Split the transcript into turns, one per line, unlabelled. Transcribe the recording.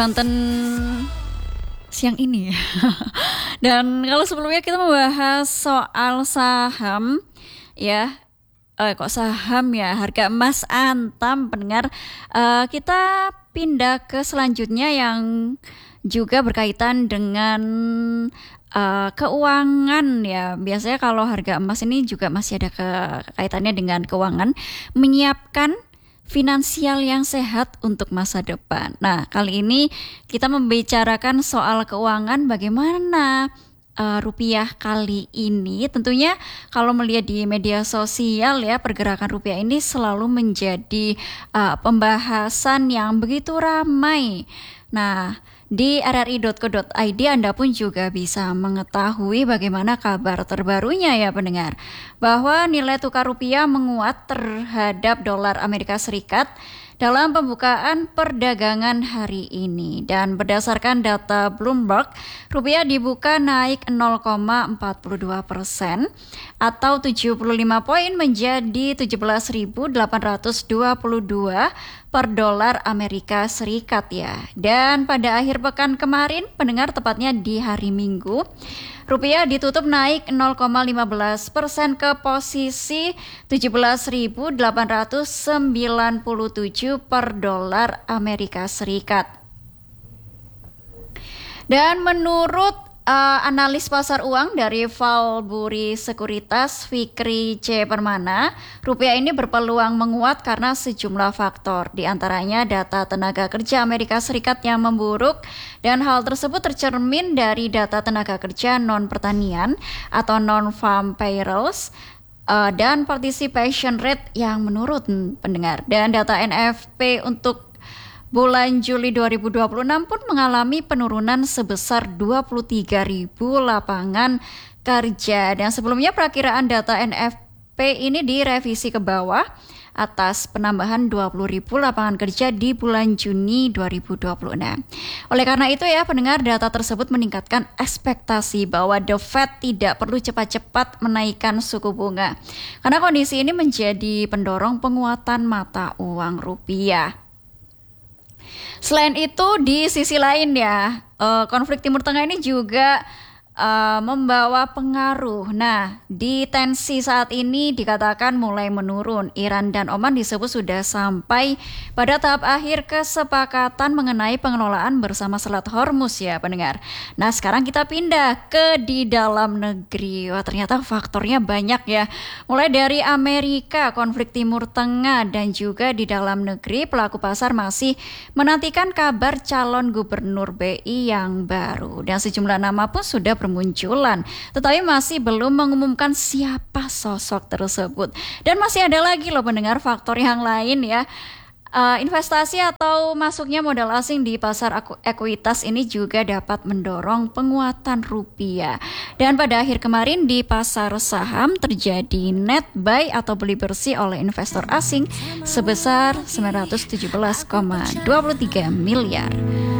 Nonton siang ini. Dan kalau sebelumnya kita membahas soal saham ya, kok saham ya, harga emas antam pendengar. Kita pindah ke selanjutnya yang juga berkaitan dengan keuangan ya. Biasanya kalau harga emas ini juga masih ada kaitannya dengan keuangan, menyiapkan finansial yang sehat untuk masa depan. Nah, kali ini kita membicarakan soal keuangan, bagaimana rupiah kali ini. Tentunya kalau melihat di media sosial ya, pergerakan rupiah ini selalu menjadi pembahasan yang begitu ramai. Nah, di rri.co.id Anda pun juga bisa mengetahui bagaimana kabar terbarunya ya pendengar, bahwa nilai tukar rupiah menguat terhadap dolar Amerika Serikat dalam pembukaan perdagangan hari ini. Dan berdasarkan data Bloomberg, rupiah dibuka naik 0,42% atau 75 poin menjadi 17.822 per dolar Amerika Serikat ya. Dan pada akhir pekan kemarin, pendengar, tepatnya di hari Minggu, rupiah ditutup naik 0,15% ke posisi 17.897 per dolar Amerika Serikat. Dan menurut analis pasar uang dari Valbury Sekuritas, Fikri C. Permana, rupiah ini berpeluang menguat karena sejumlah faktor, di antaranya data tenaga kerja Amerika Serikat yang memburuk, dan hal tersebut tercermin dari data tenaga kerja non-pertanian atau non-farm payrolls, dan participation rate yang menurun pendengar. Dan data NFP untuk bulan Juli 2026 pun mengalami penurunan sebesar 23.000 lapangan kerja. Dan sebelumnya perakiraan data NFP ini direvisi ke bawah atas penambahan 20.000 lapangan kerja di bulan Juni 2026. Oleh karena itu ya pendengar, data tersebut meningkatkan ekspektasi bahwa The Fed tidak perlu cepat-cepat menaikkan suku bunga, karena kondisi ini menjadi pendorong penguatan mata uang rupiah. Selain itu, di sisi lain ya, konflik Timur Tengah ini juga membawa pengaruh. Nah, di tensi saat ini dikatakan mulai menurun. Iran dan Oman disebut sudah sampai pada tahap akhir kesepakatan mengenai pengelolaan bersama Selat Hormuz ya pendengar. Nah, sekarang kita pindah ke di dalam negeri. Wah, ternyata faktornya banyak ya. Mulai dari Amerika, konflik Timur Tengah, dan juga di dalam negeri, pelaku pasar masih menantikan kabar calon gubernur BI yang baru. Dan sejumlah nama pun sudah bermunculan, tetapi masih belum mengumumkan siapa sosok tersebut. Dan masih ada lagi loh pendengar faktor yang lain ya. Investasi atau masuknya modal asing di pasar ekuitas ini juga dapat mendorong penguatan rupiah. Dan pada akhir kemarin di pasar saham terjadi net buy atau beli bersih oleh investor asing sebesar 917,23 miliar.